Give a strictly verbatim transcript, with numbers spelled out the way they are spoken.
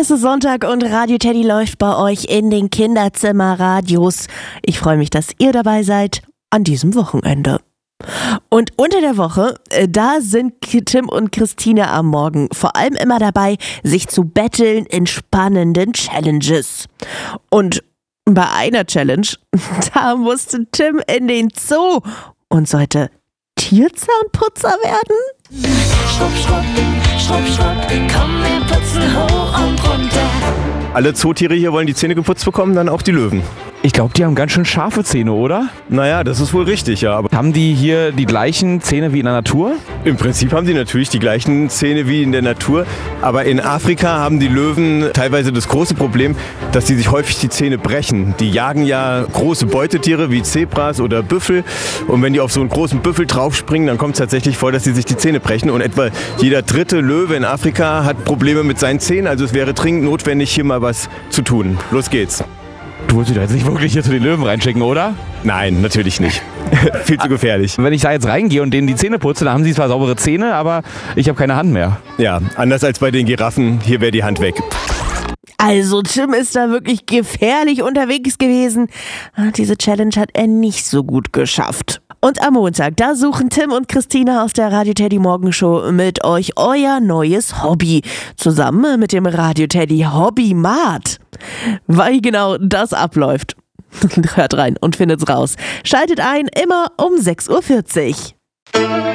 Es ist Sonntag und Radio Teddy läuft bei euch in den Kinderzimmerradios. Ich freue mich, dass ihr dabei seid an diesem Wochenende. Und unter der Woche, da sind Tim und Christine am Morgen vor allem immer dabei, sich zu betteln in spannenden Challenges. Und bei einer Challenge, da musste Tim in den Zoo und sollte Tierzahnputzer werden? Schrupp, schrupp, schrupp, schrupp, komm, wir putzen hoch und runter. Alle Zootiere hier wollen die Zähne geputzt bekommen, dann auch die Löwen. Ich glaube, die haben ganz schön scharfe Zähne, oder? Naja, das ist wohl richtig, ja. Aber Haben die hier die gleichen Zähne wie in der Natur? im Prinzip haben die natürlich die gleichen Zähne wie in der Natur. Aber in Afrika haben die Löwen teilweise das große Problem, dass sie sich häufig die Zähne brechen. Die jagen ja große Beutetiere wie Zebras oder Büffel. Und wenn die auf so einen großen Büffel draufspringen, dann kommt es tatsächlich vor, dass sie sich die Zähne brechen. Und etwa jeder dritte Löwe in Afrika hat Probleme mit seinen Zähnen. Also es wäre dringend notwendig, hier mal was zu tun. Los geht's. Du willst dich da jetzt nicht wirklich hier zu den Löwen reinschicken, oder? Nein, natürlich nicht. Viel zu gefährlich. Wenn ich da jetzt reingehe und denen die Zähne putze, dann haben sie zwar saubere Zähne, aber ich habe keine Hand mehr. Ja, anders als bei den Giraffen, hier wäre die Hand weg. Also Tim ist da wirklich gefährlich unterwegs gewesen. Diese Challenge hat er nicht so gut geschafft. Und am Montag, da suchen Tim und Christina aus der Radio Teddy Morgenshow mit euch euer neues Hobby. Zusammen mit dem Radio Teddy Hobby-Mart. Weil genau das abläuft. Hört rein und findet's raus. Schaltet ein, immer um sechs Uhr vierzig.